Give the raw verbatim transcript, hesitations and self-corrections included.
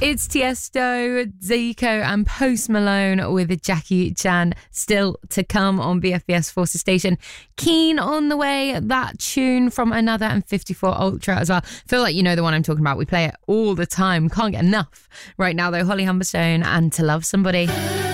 It's Tiesto, Zico and Post Malone with Jackie Chan still to come on B F B S Forces Station. Keen on the way, that tune from Another and fifty-four Ultra as well. Feel like you know the one I'm talking about. We play it all the time. Can't get enough. Right now though, Holly Humberstone and To Love Somebody.